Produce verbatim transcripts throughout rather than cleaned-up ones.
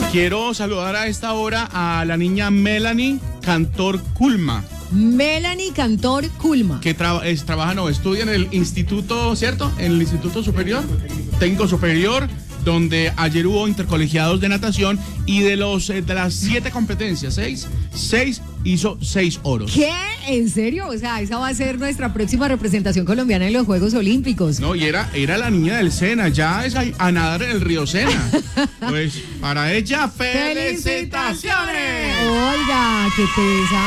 Quiero saludar a esta hora a la niña Melanie Cantor Culma. Melanie Cantor Culma. Que tra es, trabaja, no, estudia en el instituto, ¿cierto? En el Instituto Superior, Técnico Superior, donde ayer hubo intercolegiados de natación y de los eh, de las siete competencias, seis, seis hizo seis oros. ¿Qué? ¿En serio? O sea, esa va a ser nuestra próxima representación colombiana en los Juegos Olímpicos. No, y era, era la niña del Sena, ya es a, a nadar en el río Sena. Pues para ella, felicitaciones. Oiga, qué tesa.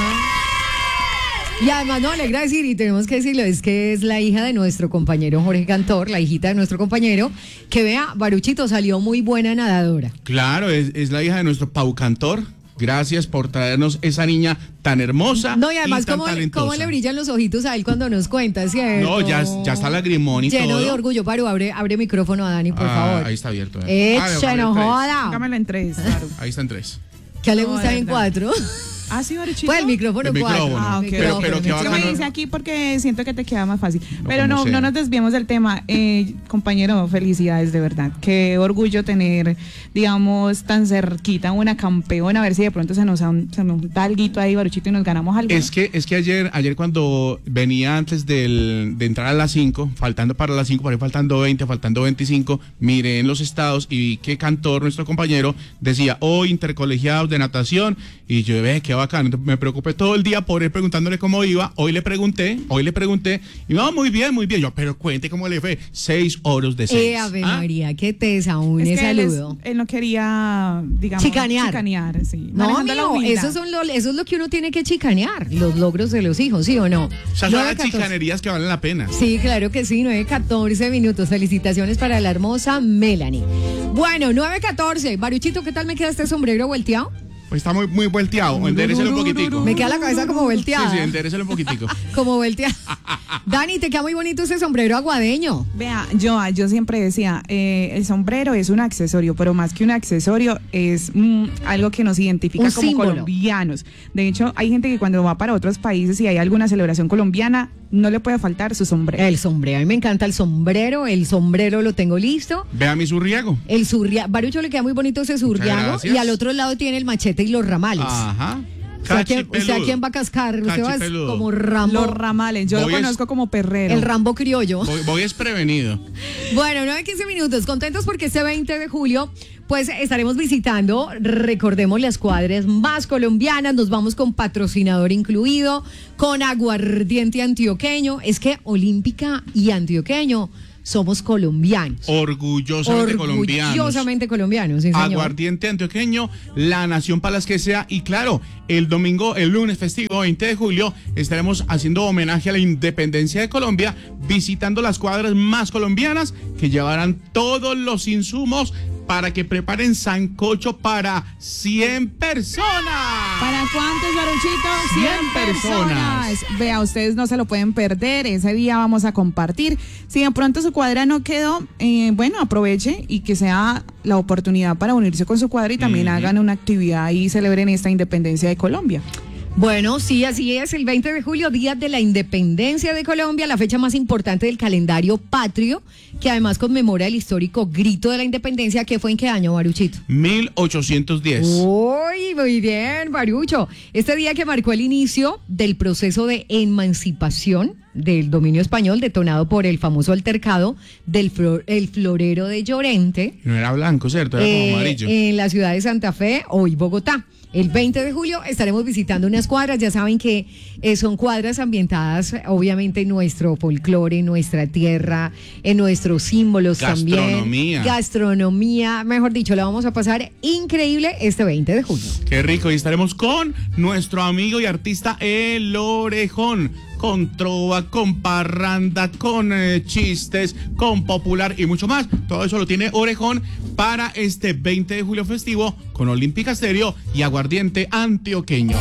Y además no, alegra decir, y tenemos que decirlo, es que es la hija de nuestro compañero Jorge Cantor, la hijita de nuestro compañero, que vea, Baruchito salió muy buena nadadora. Claro, es, es la hija de nuestro Pau Cantor. Gracias por traernos esa niña tan hermosa. No, y además, y tan ¿cómo, talentosa. ¿cómo le brillan los ojitos a él cuando nos cuenta, cierto? No, ya, ya está lagrimón y lleno todo. de orgullo. Paru, abre, abre micrófono a Dani, por ah, favor. Ahí está abierto. Eh. Eche, ah, no joda. Póngamelo en tres, claro. Ahí está en tres. ¿Qué le gusta en cuatro? Ah, sí, Baruchito. Pues el micrófono el cuatro. micrófono. Ah, ok. Pero, pero que Yo bacano. me dice aquí porque siento que te queda más fácil. No, pero no, sea. no nos desviemos del tema. Eh, compañero, felicidades de verdad. Qué orgullo tener, digamos, tan cerquita una campeona. A ver si de pronto se nos, se nos da alguito ahí, Baruchito, y nos ganamos algo. Es que, es que ayer, ayer cuando venía antes del, de entrar a las cinco, faltando para las cinco, por ahí faltando veinte, faltando veinticinco, miré en los estados y vi que Cantor, nuestro compañero, decía, hoy intercolegiados de natación, y yo, ve, qué bacano. Entonces, me preocupé todo el día por él preguntándole cómo iba. Hoy le pregunté, hoy le pregunté, y no, muy bien, muy bien. Yo, pero cuente cómo le fue. Seis oros de seis. Eh, Ave ¿Ah? María, qué tesa, un es que él, es- saludo. él no quería, digamos, Chicanear. chicanear, sí. No, Manejando la amigo, humildad. eso, son lo, eso es lo que uno tiene que chicanear, los logros de los hijos, ¿sí o no? O sea, son nueve las catorce. chicanerías que valen la pena. Sí, claro que sí, nueve catorce minutos. Felicitaciones para la hermosa Melanie. Bueno, nueve catorce. Baruchito, ¿qué tal me queda este sombrero volteado? Pues está muy, muy volteado. Enderécelo un poquitico. Me queda la cabeza como volteada. Sí, sí, enderécelo un poquitico. Como volteada. Dani, te queda muy bonito ese sombrero aguadeño. Vea, yo, yo siempre decía, eh, el sombrero es un accesorio, pero más que un accesorio es mm, algo que nos identifica Un como símbolo. colombianos. De hecho, hay gente que cuando va para otros países y hay alguna celebración colombiana, no le puede faltar su sombrero. El sombrero, a mí me encanta el sombrero. El sombrero lo tengo listo. Vea mi surriago. El surria, Barucho le queda muy bonito ese surriago. gracias. Y al otro lado tiene el machete y los ramales. Ajá. O sea, ¿quién, Cachipeludo. o sea, ¿quién va a cascar? Usted va Cachipeludo. como Rambo. Los ramales, yo Voy lo es- conozco como perrero. El Rambo criollo. Voy, voy desprevenido. Bueno, nueve quince minutos. Contentos porque este veinte de julio, pues estaremos visitando, recordemos, las cuadras más colombianas. Nos vamos con patrocinador incluido, con aguardiente antioqueño. Es que Olímpica y Antioqueño somos colombianos. Orgullosamente colombianos. Orgullosamente colombianos, sí, señor. Aguardiente antioqueño, la nación para las que sea. Y claro, el domingo, el lunes festivo veinte de julio, estaremos haciendo homenaje a la independencia de Colombia, visitando las cuadras más colombianas que llevarán todos los insumos para que preparen sancocho para cien personas. ¿Para cuántos, Baruchito? cien personas. Vea, ustedes no se lo pueden perder. Ese día vamos a compartir. Si de pronto su cuadra no quedó, eh, bueno, aproveche y que sea la oportunidad para unirse con su cuadra y también Ujú. hagan una actividad y celebren esta independencia de Colombia. Bueno, sí, así es, el veinte de julio, Día de la Independencia de Colombia, la fecha más importante del calendario patrio, que además conmemora el histórico Grito de la Independencia, que fue en qué año, Baruchito. mil ochocientos diez. Uy, muy bien, Barucho. Este día que marcó el inicio del proceso de emancipación del dominio español, detonado por el famoso altercado del flor- el florero de Llorente, No era blanco, ¿cierto? Era eh, como amarillo. en la ciudad de Santa Fe, hoy Bogotá. El veinte de julio estaremos visitando unas cuadras, ya saben que eh, son cuadras ambientadas obviamente en nuestro folclore, en nuestra tierra, en nuestros símbolos también. Gastronomía. Gastronomía, mejor dicho, la vamos a pasar increíble este veinte de julio. Qué rico. Y estaremos con nuestro amigo y artista El Orejón. Con trova, con parranda, con eh, chistes, con popular y mucho más. Todo eso lo tiene Orejón para este veinte de julio festivo con Olímpica Stereo y aguardiente antioqueño.